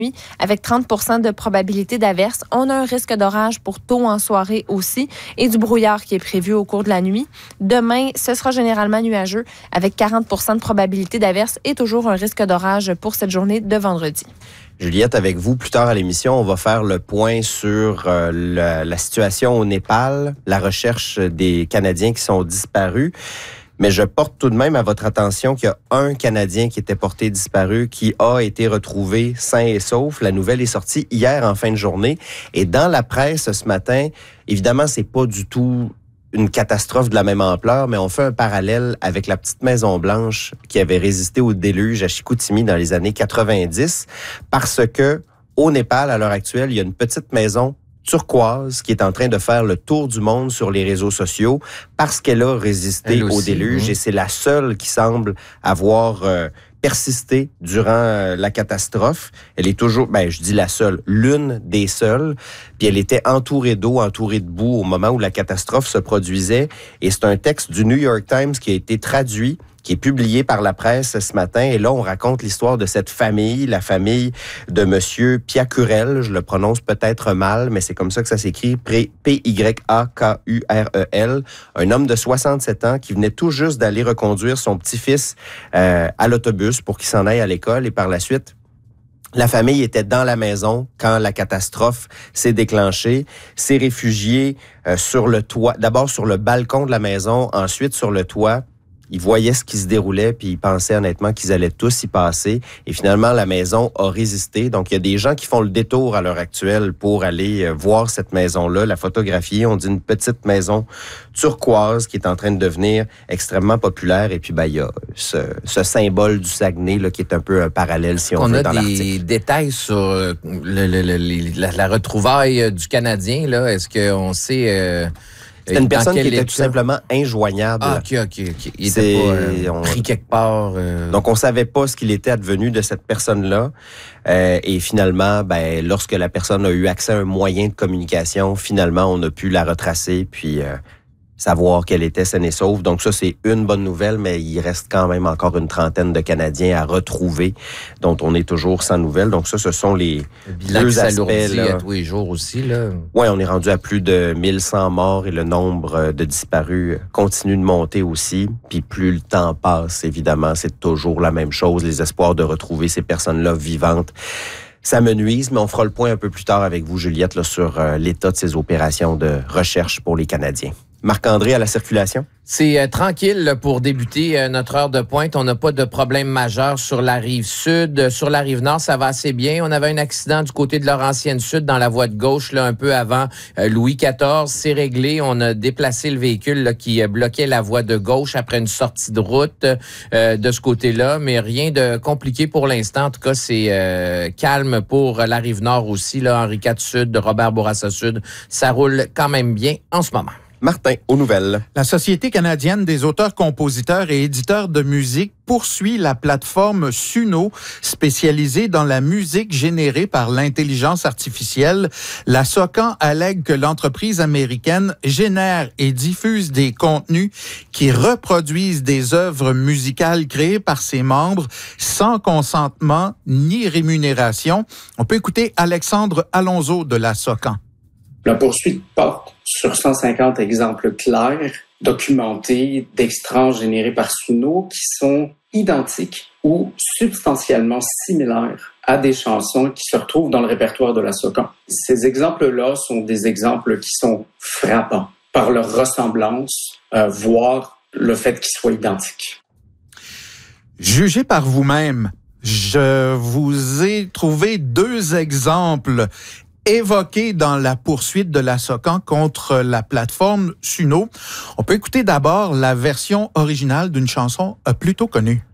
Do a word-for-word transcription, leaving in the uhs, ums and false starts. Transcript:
nuit, avec trente pour cent de probabilité d'averse. On a un risque d'orage pour tôt en soirée aussi et du brouillard qui est prévu au cours de la nuit. Demain, ce sera généralement nuageux avec quarante pour cent de probabilité d'averse et toujours un risque d'orage pour cette journée de vendredi. Juliette, avec vous, plus tard à l'émission, on va faire le point sur euh, la, la situation au Népal, la recherche des Canadiens qui sont disparus. Mais je porte tout de même à votre attention qu'il y a un Canadien qui était porté disparu qui a été retrouvé sain et sauf. La nouvelle est sortie hier en fin de journée. Et dans la presse ce matin, évidemment, c'est pas du tout une catastrophe de la même ampleur, mais on fait un parallèle avec la petite Maison Blanche qui avait résisté au déluge à Chicoutimi dans les années quatre-vingt-dix, parce que au Népal, à l'heure actuelle, il y a une petite maison turquoise qui est en train de faire le tour du monde sur les réseaux sociaux parce qu'elle a résisté aussi, au déluge mmh. et c'est la seule qui semble avoir euh, persisté durant euh, la catastrophe. Elle est toujours, ben je dis la seule, l'une des seules. Puis elle était entourée d'eau, entourée de boue au moment où la catastrophe se produisait. Et c'est un texte du New York Times qui a été traduit, qui est publié par la presse ce matin. Et là, on raconte l'histoire de cette famille, la famille de Monsieur Piakurel. Je le prononce peut-être mal, mais c'est comme ça que ça s'écrit. P Y A K U R E L. Un homme de soixante-sept ans qui venait tout juste d'aller reconduire son petit-fils euh, à l'autobus pour qu'il s'en aille à l'école. Et par la suite, la famille était dans la maison quand la catastrophe s'est déclenchée. Ces réfugiés euh, sur le toit, d'abord sur le balcon de la maison, ensuite sur le toit. Ils voyaient ce qui se déroulait, puis ils pensaient honnêtement qu'ils allaient tous y passer. Et finalement, la maison a résisté. Donc, il y a des gens qui font le détour à l'heure actuelle pour aller voir cette maison-là, la photographier. On dit une petite maison turquoise qui est en train de devenir extrêmement populaire. Et puis, ben, il y a ce, ce symbole du Saguenay là, qui est un peu un parallèle, si on, on veut, dans l'article. On a des détails sur le, le, le, la, la retrouvaille du Canadien, là. Est-ce qu'on sait... Euh C'était une personne qui était état? Tout simplement injoignable. Ah, OK, OK, OK. Il était pas euh, on... pris quelque part. Euh... Donc, on savait pas ce qu'il était advenu de cette personne-là. Euh, et finalement, ben, lorsque la personne a eu accès à un moyen de communication, finalement, on a pu la retracer, puis euh, savoir qu'elle était saine et sauve. Donc ça, c'est une bonne nouvelle, mais il reste quand même encore une trentaine de Canadiens à retrouver, dont on est toujours sans nouvelles. Donc ça, ce sont les deux aspects. Là. À tous les jours aussi, là. Oui, on est rendu à plus de mille cent morts et le nombre de disparus continue de monter aussi. Puis plus le temps passe, évidemment, c'est toujours la même chose. Les espoirs de retrouver ces personnes-là vivantes, ça me nuise, mais on fera le point un peu plus tard avec vous, Juliette, là, sur euh, l'état de ces opérations de recherche pour les Canadiens. Marc-André, à la circulation? C'est euh, tranquille pour débuter euh, notre heure de pointe. On n'a pas de problème majeur sur la rive sud. Sur la rive nord, ça va assez bien. On avait un accident du côté de Laurentienne-Sud dans la voie de gauche, là, un peu avant euh, Louis quatorze. C'est réglé. On a déplacé le véhicule là, qui bloquait la voie de gauche après une sortie de route euh, de ce côté-là, mais rien de compliqué pour l'instant. En tout cas, c'est euh, calme pour la rive nord aussi. Là, Henri quatre Sud, Robert Bourassa Sud, ça roule quand même bien en ce moment. Martin, aux nouvelles. La Société canadienne des auteurs, compositeurs et éditeurs de musique poursuit la plateforme Suno, spécialisée dans la musique générée par l'intelligence artificielle. La SOCAN allègue que l'entreprise américaine génère et diffuse des contenus qui reproduisent des œuvres musicales créées par ses membres sans consentement ni rémunération. On peut écouter Alexandre Alonso de la SOCAN. La poursuite porte sur cent cinquante exemples clairs, documentés, d'extraits générés par Suno qui sont identiques ou substantiellement similaires à des chansons qui se retrouvent dans le répertoire de la SOCAN. Ces exemples-là sont des exemples qui sont frappants par leur ressemblance, euh, voire le fait qu'ils soient identiques. Jugez par vous-même. Je vous ai trouvé deux exemples évoqué dans la poursuite de la SOCAN contre la plateforme Suno. On peut écouter d'abord la version originale d'une chanson plutôt connue.